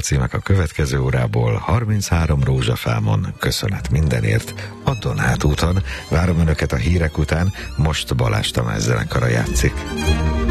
dalcímek a következő órából. 33 rózsafámon, köszönet mindenért, a Donát úton. Várom Önöket a hírek után, most Balázs Tamás zenekara játszik.